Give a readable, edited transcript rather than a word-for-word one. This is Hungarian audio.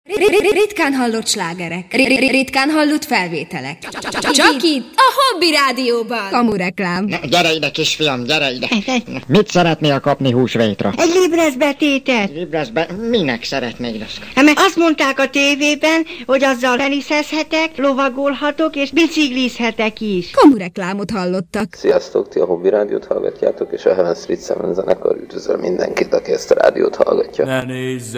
Ritkán hallott slágerek. Ritkán hallott felvételek. Csak itt, a Hobby Rádióban. Kamureklám. Gyere ide, kisfiam, gyere ide. Mit szeretnél kapni húsvétra? Egy libreszbetétet. Libreszbe? Minek szeretnéd azt? Mert azt mondták a tévében, hogy azzal teniszezhetek, lovagolhatok és biciklizhetek is. Kamureklámot hallottak. Sziasztok, ti a Hobby Rádiót hallgatjátok, és a Heaven Street Seven zenekar üdvözöl mindenkit, aki ezt a rádiót hallgatja. Ne nézz